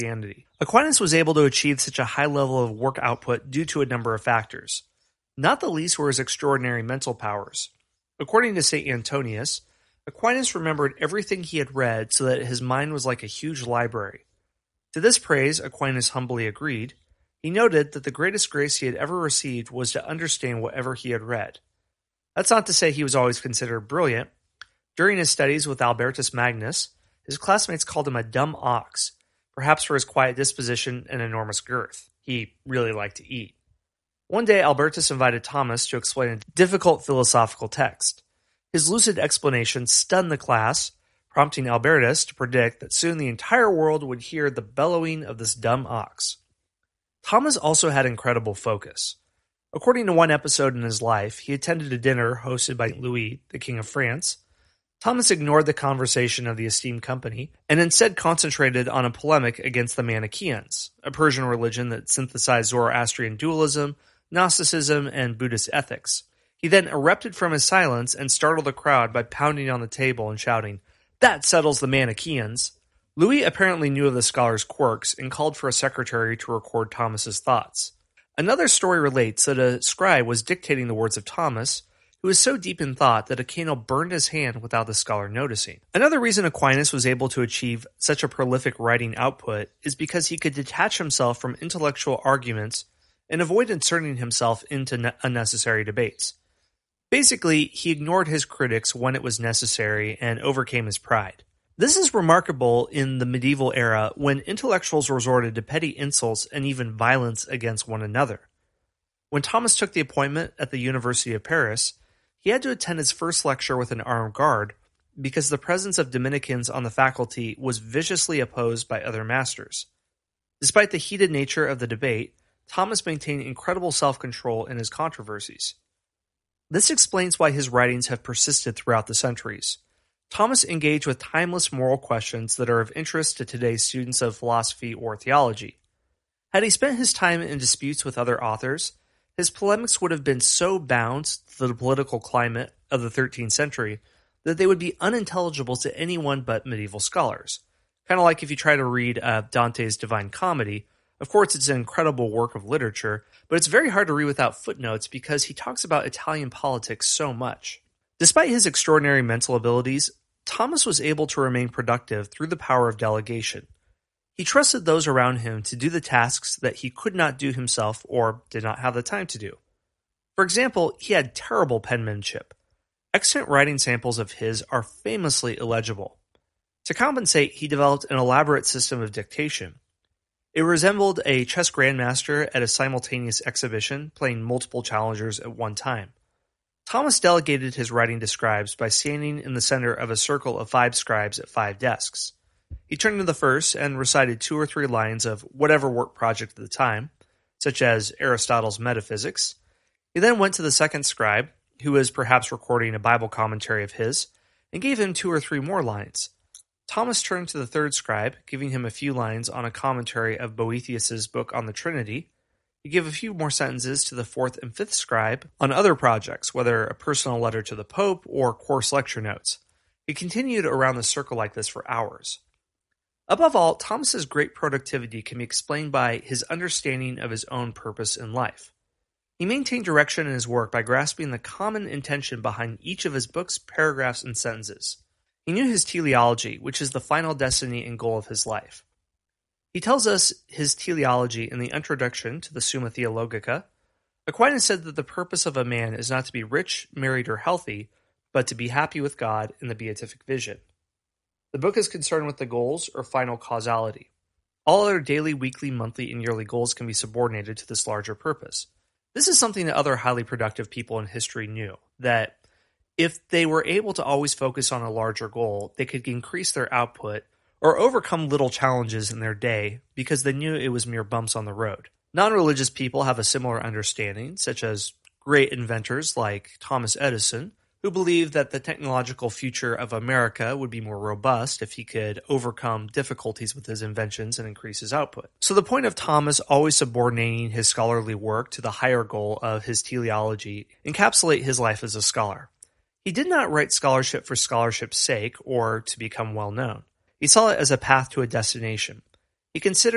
Christianity. Aquinas was able to achieve such a high level of work output due to a number of factors. Not the least were his extraordinary mental powers. According to St. Antonius, Aquinas remembered everything he had read so that his mind was like a huge library. To this praise, Aquinas humbly agreed. He noted that the greatest grace he had ever received was to understand whatever he had read. That's not to say he was always considered brilliant. During his studies with Albertus Magnus, his classmates called him a dumb ox, perhaps for his quiet disposition and enormous girth. He really liked to eat. One day, Albertus invited Thomas to explain a difficult philosophical text. His lucid explanation stunned the class, prompting Albertus to predict that soon the entire world would hear the bellowing of this dumb ox. Thomas also had incredible focus. According to one episode in his life, he attended a dinner hosted by Louis, the King of France. Thomas ignored the conversation of the esteemed company and instead concentrated on a polemic against the Manichaeans, a Persian religion that synthesized Zoroastrian dualism, Gnosticism, and Buddhist ethics. He then erupted from his silence and startled the crowd by pounding on the table and shouting, "That settles the Manichaeans!" Louis apparently knew of the scholar's quirks and called for a secretary to record Thomas's thoughts. Another story relates that a scribe was dictating the words of Thomas, who was so deep in thought that a candle burned his hand without the scholar noticing. Another reason Aquinas was able to achieve such a prolific writing output is because he could detach himself from intellectual arguments and avoid inserting himself into unnecessary debates. Basically, he ignored his critics when it was necessary and overcame his pride. This is remarkable in the medieval era when intellectuals resorted to petty insults and even violence against one another. When Thomas took the appointment at the University of Paris, he had to attend his first lecture with an armed guard because the presence of Dominicans on the faculty was viciously opposed by other masters. Despite the heated nature of the debate, Thomas maintained incredible self-control in his controversies. This explains why his writings have persisted throughout the centuries. Thomas engaged with timeless moral questions that are of interest to today's students of philosophy or theology. Had he spent his time in disputes with other authors, his polemics would have been so bound to the political climate of the 13th century that they would be unintelligible to anyone but medieval scholars. Kind of like if you try to read Dante's Divine Comedy. Of course, it's an incredible work of literature, but it's very hard to read without footnotes because he talks about Italian politics so much. Despite his extraordinary mental abilities, Thomas was able to remain productive through the power of delegation. He trusted those around him to do the tasks that he could not do himself or did not have the time to do. For example, he had terrible penmanship. Extant writing samples of his are famously illegible. To compensate, he developed an elaborate system of dictation. It resembled a chess grandmaster at a simultaneous exhibition, playing multiple challengers at one time. Thomas delegated his writing to scribes by standing in the center of a circle of 5 scribes at 5 desks. He turned to the first and recited 2 or 3 lines of whatever work project at the time, such as Aristotle's Metaphysics. He then went to the second scribe, who was perhaps recording a Bible commentary of his, and gave him 2 or 3 more lines. Thomas turned to the third scribe, giving him a few lines on a commentary of Boethius's book on the Trinity. He gave a few more sentences to the fourth and fifth scribe on other projects, whether a personal letter to the Pope or course lecture notes. He continued around the circle like this for hours. Above all, Thomas's great productivity can be explained by his understanding of his own purpose in life. He maintained direction in his work by grasping the common intention behind each of his books, paragraphs, and sentences. He knew his teleology, which is the final destiny and goal of his life. He tells us his teleology in the introduction to the Summa Theologica. Aquinas said that the purpose of a man is not to be rich, married, or healthy, but to be happy with God in the beatific vision. The book is concerned with the goals or final causality. All other daily, weekly, monthly, and yearly goals can be subordinated to this larger purpose. This is something that other highly productive people in history knew, that if they were able to always focus on a larger goal, they could increase their output or overcome little challenges in their day because they knew it was mere bumps on the road. Non-religious people have a similar understanding, such as great inventors like Thomas Edison, who believed that the technological future of America would be more robust if he could overcome difficulties with his inventions and increase his output. So the point of Thomas always subordinating his scholarly work to the higher goal of his teleology encapsulate his life as a scholar. He did not write scholarship for scholarship's sake or to become well known. He saw it as a path to a destination. He considered